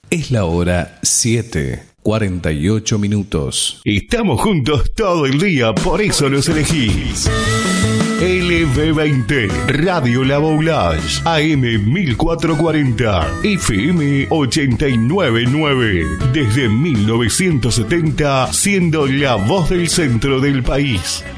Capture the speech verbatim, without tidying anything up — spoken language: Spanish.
Es la hora siete, cuarenta y ocho minutos. Estamos juntos todo el día, por eso los elegís. L V veinte, Radio La Boulage, A M mil cuatrocientos cuarenta, F M ochenta y nueve punto nueve. Desde mil novecientos setenta, siendo la voz del centro del país.